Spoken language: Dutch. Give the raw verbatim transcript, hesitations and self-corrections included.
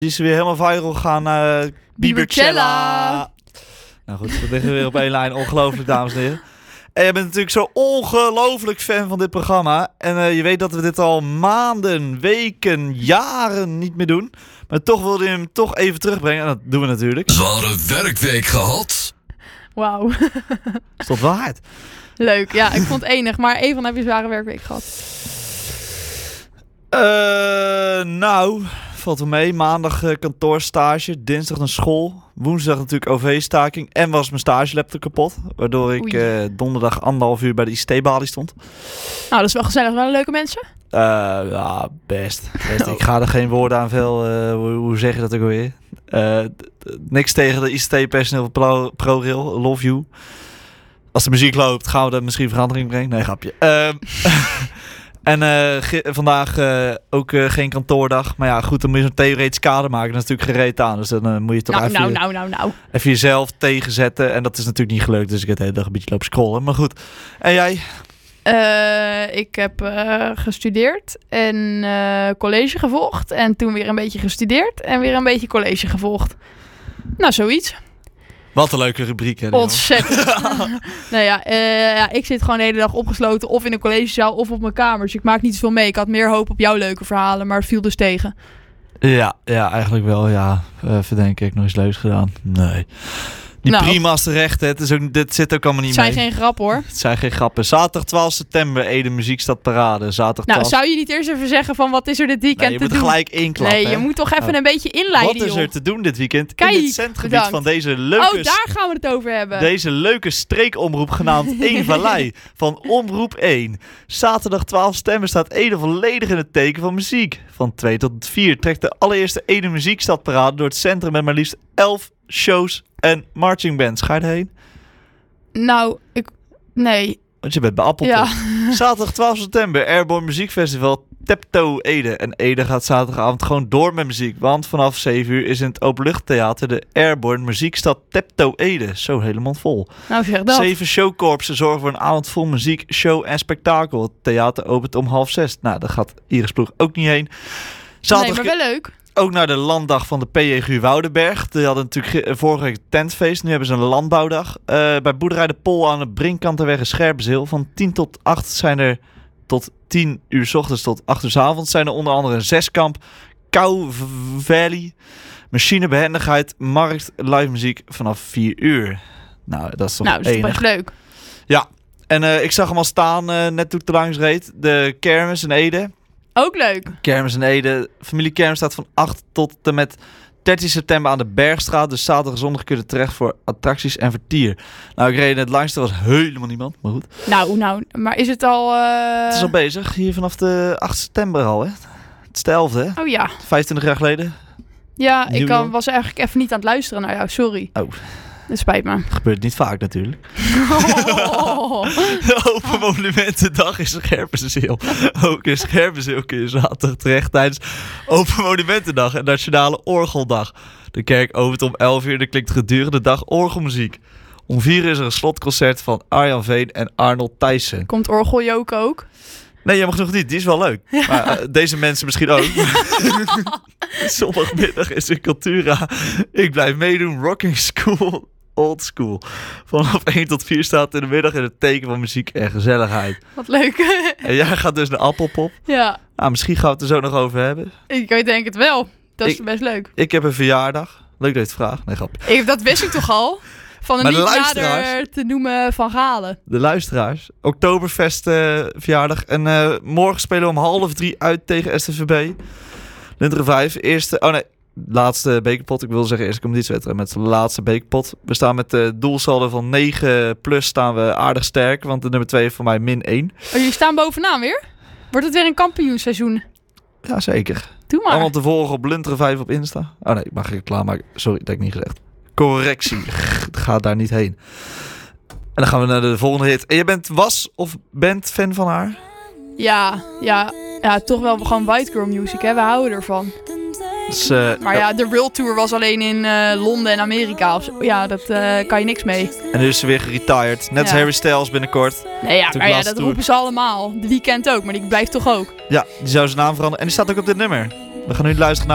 Die is weer helemaal viral gegaan naar uh, Biebercella. Nou goed, we liggen weer op één lijn. Ongelooflijk, dames en heren. En je bent natuurlijk zo ongelooflijk fan van dit programma. En uh, je weet dat we dit al maanden, weken, jaren niet meer doen. Maar toch wilde je hem toch even terugbrengen. En dat doen we natuurlijk. Zware werkweek gehad. Wauw. Is dat waard? Leuk, ja, ik vond het enig. Maar Evan, heb je een zware werkweek gehad? Uh, nou, valt wel mee. Maandag uh, kantoorstage, dinsdag naar school. Woensdag natuurlijk O V-staking. En was mijn stagelaptop kapot. Waardoor ik uh, donderdag anderhalf uur bij de I C T-balie stond. Nou, dat is wel gezellig. Wel leuke mensen? Uh, ja, best. best. Oh. Ik ga er geen woorden aan veel. Uh, hoe, hoe zeg je dat ook alweer? Uh, d- d- niks tegen de I C T-personeel van Pro, ProRail. Love you. Als de muziek loopt, gaan we er misschien verandering brengen. Nee, grapje. Uh, En uh, ge- vandaag uh, ook uh, geen kantoordag. Maar ja, goed, dan moet je zo'n theoretisch kader maken. Dat is natuurlijk gereed aan. Dus dan uh, moet je toch nou, even, nou, nou, nou, nou. even jezelf tegenzetten. En dat is natuurlijk niet gelukt. Dus ik heb de hele dag een beetje lopen scrollen. Maar goed. En jij? Uh, ik heb uh, gestudeerd en uh, college gevolgd. En toen weer een beetje gestudeerd en weer een beetje college gevolgd. Nou, zoiets. Wat een leuke rubriek, hè? Ontzettend. nou ja, uh, ja, ik zit gewoon de hele dag opgesloten of in een collegezaal of op mijn kamer. Dus ik maak niet zoveel mee. Ik had meer hoop op jouw leuke verhalen, maar het viel dus tegen. Ja, ja eigenlijk wel, ja. Uh, verdenk ik nog iets leuks gedaan? Nee. Die nou, prima's terecht, hè. Het is ook, dit zit ook allemaal niet mee. Het zijn geen grappen, hoor. Het zijn geen grappen. Zaterdag twaalf september, Ede Muziekstad Parade. Zaterdag nou, twaalf... zou je niet eerst even zeggen van wat is er dit weekend nee, te je doen? moet gelijk inklappen. Nee, je moet toch even oh. een beetje inleiden, Wat is er joh. te doen dit weekend? Kijk, in het centgebied bedankt. van deze leuke... Oh, daar gaan we het over hebben. Deze leuke streekomroep genaamd één Vallei van Omroep één. Zaterdag twaalf september staat Ede volledig in het teken van muziek. Van twee tot vier trekt de allereerste Ede Muziekstadparade door het centrum met maar liefst elf shows en marching bands. Ga je erheen? Nou, ik... Nee. Want je bent bij Appeltop. Ja. Zaterdag twaalf september, Airborne Muziekfestival Tepto Ede. En Ede gaat zaterdagavond gewoon door met muziek. Want vanaf zeven uur is in het Openluchttheater de Airborne Muziekstad Tepto Ede. Zo helemaal vol. Nou, zeg dat. Zeven showkorpsen zorgen voor een avond vol muziek, show en spektakel. Het theater opent om half zes. Nou, daar gaat Iris Ploeg ook niet heen. Zaterdag nee, maar wel leuk. ook naar de landdag van de P J G U Woudenberg. Die hadden natuurlijk vorige week een tentfeest. Nu hebben ze een landbouwdag. Uh, bij Boerderij de Pol aan de Brinkkantenweg in Scherpenzeel. Van tien tot acht zijn er tot tien uur 's ochtends tot acht uur 's avonds zijn er onder andere een zeskamp, Cow Valley, machinebehendigheid, markt, live muziek vanaf vier uur. Nou, dat is toch nou, dat is enig. best leuk. Ja, en uh, ik zag hem al staan uh, net toen ik er langs reed. De kermis in Ede. Ook leuk. Kermis in Ede. Familie Kermis staat van acht tot en met dertien september aan de Bergstraat. Dus zaterdag en zondag kun je er terecht voor attracties en vertier. Nou, ik reed net langs. Er was helemaal niemand, maar goed. Nou, nou, maar is het al... Uh... Het is al bezig. Hier vanaf de acht september al, hè. Het is de elfde, hè. Oh ja. vijfentwintig jaar geleden. Ja, New ik kan, York. was eigenlijk even niet aan het luisteren naar jou. Sorry. Oh. Dat spijt me. Dat gebeurt niet vaak natuurlijk. Oh. Open Monumentendag in Scherpenzeel. Ook in Scherpenzeel kun je zaterdag terecht tijdens Open Monumentendag en Nationale Orgeldag. De kerk opent om elf uur en er klinkt gedurende de dag orgelmuziek. Om vier uur is er een slotconcert van Arjan Veen en Arnold Thijssen. Komt Orgeljoke ook? Nee, jij mag nog niet. Die is wel leuk. Ja. Maar uh, deze mensen misschien ook. Zondagmiddag is in Cultura. Ik blijf meedoen. Rocking School. Old School. Vanaf één tot vier staat in de middag in het teken van muziek en gezelligheid. Wat leuk. En jij gaat dus naar Appelpop. Ja. Ah, misschien gaan we het er zo nog over hebben. Ik denk het wel. Dat is Ik- best leuk. Ik heb een verjaardag. Leuk dat je het vraagt. Nee, grap. Ik, dat wist ik toch al? Van een Maar de niet luisteraars- nader te noemen Van Galen. De luisteraars. Oktoberfest uh, verjaardag. En uh, morgen spelen we om half drie uit tegen S T V B. Linteren vijf. Eerste... Oh nee. Laatste bekerpot. Ik wil zeggen eerste competitiewedstrijd met de laatste bekerpot. We staan met de doelsaldo van negen plus staan we aardig sterk. Want de nummer twee is voor mij min één. Oh, jullie staan bovenaan weer? Wordt het weer een kampioenseizoen? Jazeker. Doe maar. Allemaal te volgen op Linteren vijf op Insta. Oh nee, ik mag ik klaarmaken. Sorry, dat heb ik niet gezegd. Correctie. Ga daar niet heen. En dan gaan we naar de volgende hit. En je bent, was of bent fan van haar? Ja, ja, ja, toch wel gewoon white girl music, hè? We houden ervan. Dus, uh, Maar ja, de World Tour was alleen in uh, Londen en Amerika. Of zo. Ja, dat uh, kan je niks mee. En nu is ze weer geretired. Net als Ja. Harry Styles binnenkort. Nee, ja, Toen maar ja, laatste dat tour. roepen ze allemaal. De Weeknd ook, maar die blijft toch ook. Ja, die zou zijn naam veranderen. En die staat ook op dit nummer. We gaan nu luisteren naar